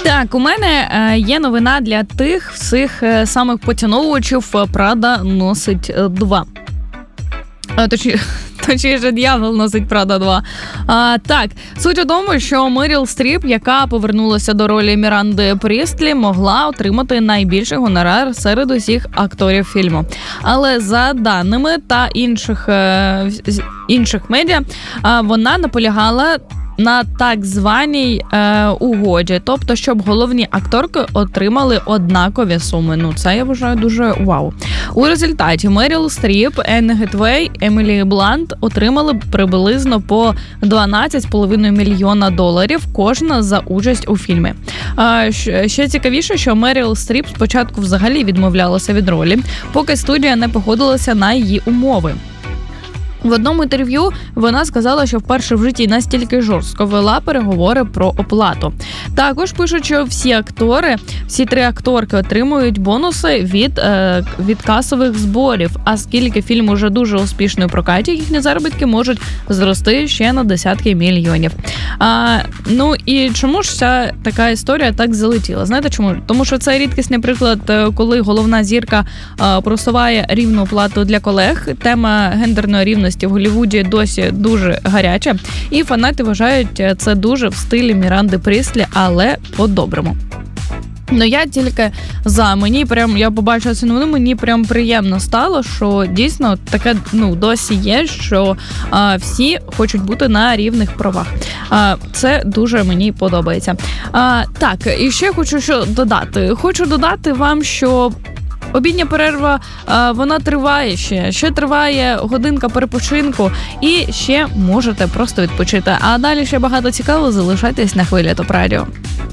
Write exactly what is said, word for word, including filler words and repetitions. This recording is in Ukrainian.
Так, у мене е, є новина для тих всіх е, самих поціновувачів Прада носить два. А, точніше, точніше, дьявол носить Прада два. А, так, суть у тому, що Меріл Стріп, яка повернулася до ролі Міранди Прістлі, могла отримати найбільший гонорар серед усіх акторів фільму. Але за даними та інших, е, інших медіа, е, вона наполягала на так званій е, угоді, тобто, щоб головні акторки отримали однакові суми. Ну, це, я вважаю, дуже вау. У результаті Меріл Стріп, Енн Гетвей, Емілі Блант отримали приблизно по дванадцять з половиною мільйона доларів кожна за участь у фільмі. А, ще цікавіше, що Меріл Стріп спочатку взагалі відмовлялася від ролі, поки студія не погодилася на її умови. В одному інтерв'ю вона сказала, що вперше в житті настільки жорстко вела переговори про оплату. Також пишуть, що всі актори, всі три акторки отримують бонуси від, е, від касових зборів, а скільки фільм уже дуже успішний у прокаті, їхні заробітки можуть зрости ще на десятки мільйонів. А, ну і чому ж ця така історія так залетіла? Знаєте чому? Тому що це рідкісний приклад, коли головна зірка е, просуває рівну оплату для колег. Тема гендерної рівності в Голлівуді досі дуже гаряча, і фанати вважають це дуже в стилі Міранди Прістлі, але по-доброму. Ну, я тільки за. Мені прям, я побачила цю новину, мені прям приємно стало, що дійсно таке, ну, досі є, що а, всі хочуть бути на рівних правах. А, це дуже мені подобається. А, так, і ще хочу що додати. Хочу додати вам, що обідня перерва, вона триває ще. Ще триває годинка перепочинку і ще можете просто відпочити. А далі ще багато цікавого. Залишайтесь на хвилі Топ Радіо.